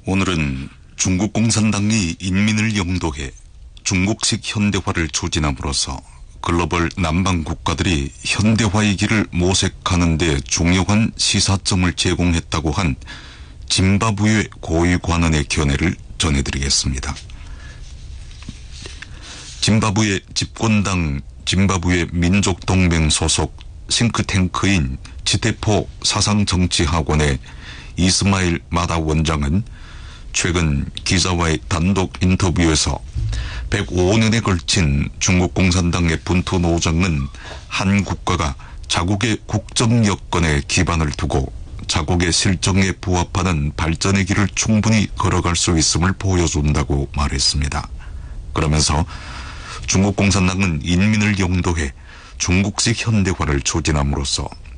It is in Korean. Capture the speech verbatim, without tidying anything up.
오늘은 중국 공산당이 인민을 영도해 중국식 현대화를 추진함으로써 글로벌 남방 국가들이 현대화의 길을 모색하는 데 중요한 시사점을 제공했다고 한 짐바브웨 고위 관원의 견해를 전해드리겠습니다. 짐바브웨 집권당 짐바브웨 민족동맹 소속 싱크탱크인 지테포 사상정치학원의 이스마일 마다 원장은 최근 기자와의 단독 인터뷰에서 백오 년에 걸친 중국 공산당의 분투 노정은 한 국가가 자국의 국정 여건에 기반을 두고 자국의 실정에 부합하는 발전의 길을 충분히 걸어갈 수 있음을 보여준다고 말했습니다. 그러면서 중국 공산당은 인민을 영도해 중국식 현대화를 추진함으로써